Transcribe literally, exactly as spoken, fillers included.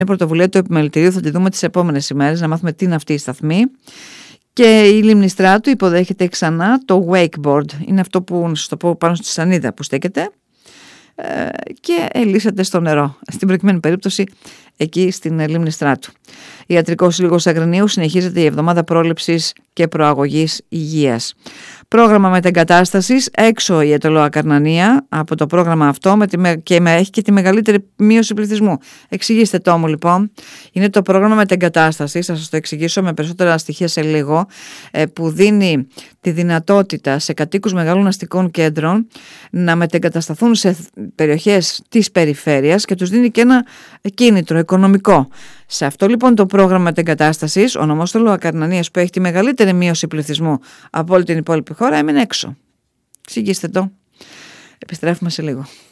πρωτοβουλία του επιμελητηρίου, θα τη δούμε τις επόμενες ημέρες, να μάθουμε τι είναι αυτή η σταθμή. Και η Λιμνιστράτου υποδέχεται ξανά το wakeboard. Είναι αυτό που, να σας το πω, πάνω στη σανίδα που στέκεται ε, και ελίσσεται στο νερό. Στην προκειμένη περίπτωση εκεί στην Λιμνιστράτου. Ιατρικός Σύλλογος Αγρινίου συνεχίζεται η εβδομάδα πρόληψης και προαγωγής υγείας. Πρόγραμμα μετεγκατάστασης έξω η Ιατρολοακαρνανία από το πρόγραμμα αυτό με τη, και με, έχει και τη μεγαλύτερη μείωση πληθυσμού. Εξηγήστε το μου λοιπόν. Είναι το πρόγραμμα μετεγκατάστασης, θα σας το εξηγήσω με περισσότερα στοιχεία σε λίγο, που δίνει τη δυνατότητα σε κατοίκους μεγάλων αστικών κέντρων να μετεγκατασταθούν σε περιοχές της περιφέρειας και τους δίνει και ένα κίνητρο οικονομικό. Σε αυτό λοιπόν το πρόγραμμα μετεγκατάστασης, ο νομός του Λοακαρνανίας που έχει τη μεγαλύτερη μείωση πληθυσμού από όλη την υπόλοιπη χώρα έμεινε έξω. Εξηγήστε το. Επιστρέφουμε σε λίγο.